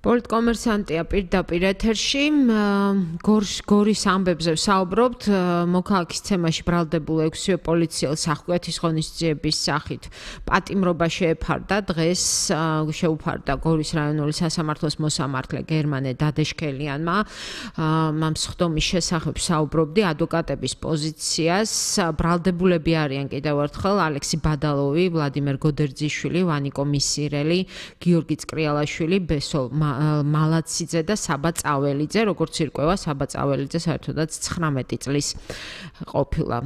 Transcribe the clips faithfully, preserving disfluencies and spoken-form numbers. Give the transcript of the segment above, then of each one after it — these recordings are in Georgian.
პოლიტკომერსანტია პირდაპირ ეთერში გორის ამბებზე ვსაუბრობთ მოქალაქის ცემაში ბრალდებულ ექვსივე პოლიციელს ახკვეთის ღონისძიების სახით პატიმრობა შეეფარდა დღეს შეუფარდა გორის რაიონული სასამართლოს მოსამართლე გერმანე დადეშქელიანმა ამ სხდომის შესახებ ვსაუბრობდი ადვოკატების პოზიციას ბრალდებულები არიან კიდევ ერთხელ ალექსი ბადალოვი ვლადიმერ გოდერძიშვილი ვანიკო მისირელი გიორგი წკრიალაშვილი ბესო მალაციძე და საბა წაველიძე, როგორც ირკვევა, საბა წაველიძე საერთოდაც ცხრამეტი წლის ყოფილა.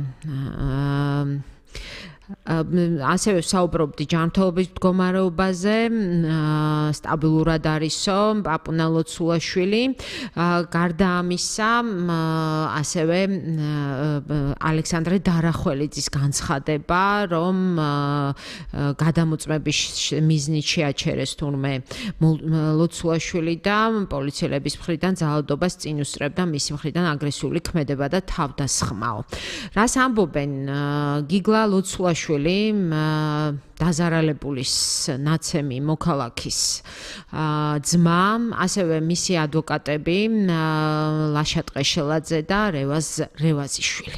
ასევე ვსაუბრობდი ჯანმრთელობის მდგომარეობაზე, სტაბილურად არისო, პაპუნა ლოცულაშვილი, გარდა ამისა, ასევე ალექსანდრე დარახველიძის განცხადება, რომ გადამოწმების მიზნით შეაჩერეს თურმე ლოცულაშვილი და პოლიციელების მხრიდან ძალადობას წინ უსწრებდა მისი მხრიდან აგრესიული ქმედება და თავდასხმაო. რას ამბობენ გიგლა ლოცულაშვილი შვილი დაზარალებულის ნაცემი მოქალაქის ძმა, ასევე მისი ადვოკატები ლაშა ტყეშელაძე და რევაზ რევაზიშვილი.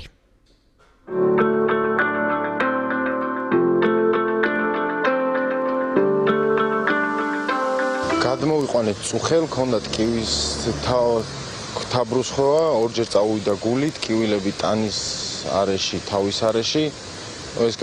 გადმოვიყვანეთ წუხელ, ჰქონდათ კივის თავბრუსხვა, ორჯერ წავუვიდა გული, ტკივილები ტანის არეში, თავის არეში. ეს